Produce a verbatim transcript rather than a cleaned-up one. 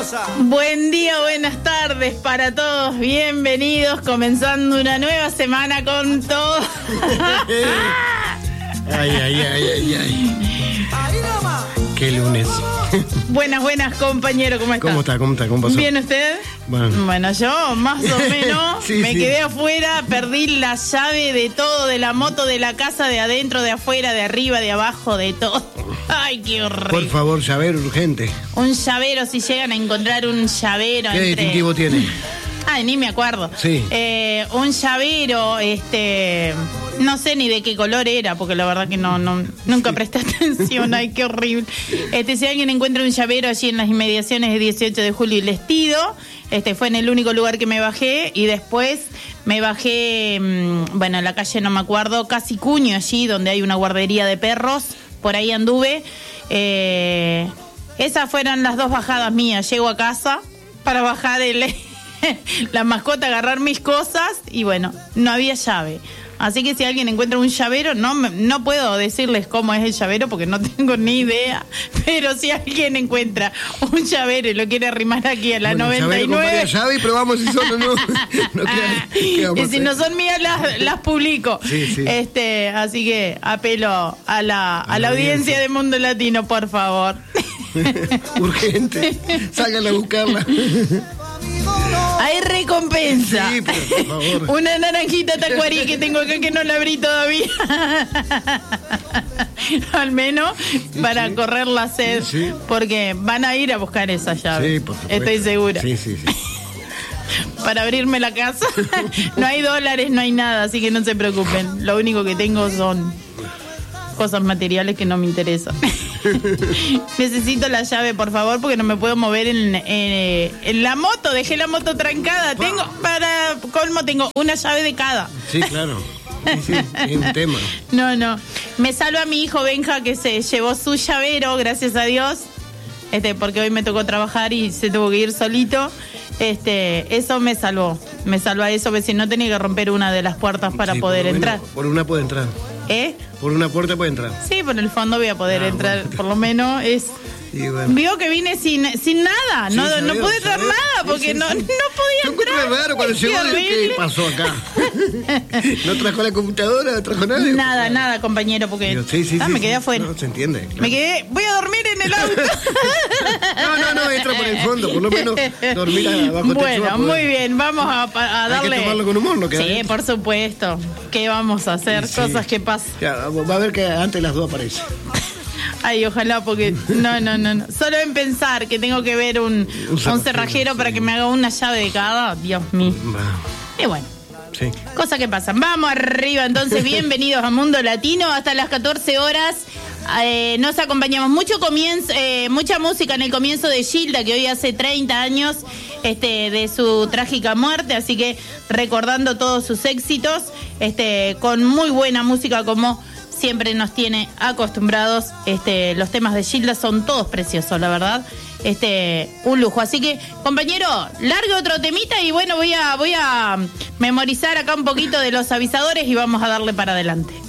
Buen día, buenas tardes para todos. Bienvenidos, comenzando una nueva semana con todo. Ay, ay, ay, ay, ay. Qué lunes. Buenas, buenas, compañero, ¿cómo está? ¿Cómo está? ¿Cómo está? ¿Cómo pasó? ¿Bien usted? Bueno, bueno yo más o menos sí, me sí. quedé afuera, perdí la llave de todo, de la moto, de la casa, de adentro, de afuera, de arriba, de abajo, de todo. Ay, qué horrible. Por favor, llavero urgente. Un llavero, si llegan a encontrar un llavero. ¿Qué entre... distintivo tiene? Ay, ni me acuerdo. Sí. Eh, un llavero, este... no sé ni de qué color era, porque la verdad que no, no nunca presté atención. Ay, qué horrible. Este, si alguien encuentra un llavero allí en las inmediaciones de dieciocho de julio y Lestido, este, fue en el único lugar que me bajé, y después me bajé, mmm, bueno, en la calle no me acuerdo, Casi Cuño, allí donde hay una guardería de perros, por ahí anduve. Eh, esas fueron las dos bajadas mías. Llego a casa para bajar el... la mascota, agarrar mis cosas, y bueno, no había llave. Así que si alguien encuentra un llavero, no no puedo decirles cómo es el llavero porque no tengo ni idea, pero si alguien encuentra un llavero y lo quiere arrimar aquí a la bueno, noventa y nueve, llave y probamos si son o no. no queda, y si no son mías las, las publico. Sí, sí. Este, así que apelo a la, a, a la, la audiencia. audiencia de Mundo Latino, por favor. Urgente, salgan a buscarla. Hay recompensa. Sí, pero por favor. Una naranjita tacuarí que tengo acá que no la abrí todavía. Al menos para sí, correr la sed. Sí. Porque van a ir a buscar esa llave. Sí, por supuesto. Estoy segura. Sí, sí, sí. Para abrirme la casa. No hay dólares, no hay nada, así que no se preocupen. Lo único que tengo son cosas materiales que no me interesan. Necesito la llave, por favor, porque no me puedo mover en, en, en la moto. Dejé la moto trancada. Wow. Tengo, para colmo, tengo una llave de cada. Sí, claro. Sí, sí, es un tema. No, no. Me salva mi hijo Benja, que se llevó su llavero, gracias a Dios. Este, porque hoy me tocó trabajar y se tuvo que ir solito. Este, eso me salvó. Me salva eso, porque si no tenía que romper una de las puertas para sí, poder por entrar. Menos, por una puede entrar. ¿Eh? Por una puerta puede entrar. Sí, por el fondo voy a poder ah, entrar. Bueno. Por lo menos es... Sí, bueno. Vio que vine sin, sin nada. Sí, no, sabía, no pude traer sabía. nada porque sí, sí, no, sí. no podía Yo entrar. Yo raro cuando llegó. ¿Qué pasó acá? ¿No trajo la computadora? ¿No trajo nada? Nada, nada, compañero, porque Digo, sí, sí, ah, sí, me quedé afuera. No, se entiende. Claro. Me quedé... Voy a dormir en el auto. No, no, no, entra por el fondo. Por lo menos dormir abajo. Bueno, muy bien. Vamos a, a darle... Hay que tomarlo con humor, ¿no? Sí, bien. Por supuesto. ¿Qué vamos a hacer? Sí. Cosas que pasan. Ya, va a ver que antes las dos aparece. Ay, ojalá, porque no, no, no, no. Solo en pensar que tengo que ver un, un, un cerrajero sí. para que me haga una llave de cada, Dios mío. Y bueno, sí. Cosas que pasan. Vamos arriba, entonces, bienvenidos a Mundo Latino. Hasta las catorce horas eh, nos acompañamos. Mucho comienzo, eh, mucha música en el comienzo de Gilda, que hoy hace treinta años este, de su trágica muerte, así que recordando todos sus éxitos, este, con muy buena música como siempre nos tiene acostumbrados. Este, los temas de Gilda son todos preciosos, la verdad. Este, un lujo. Así que, compañero, largue otro temita y bueno, voy a, voy a memorizar acá un poquito de los avisadores y vamos a darle para adelante.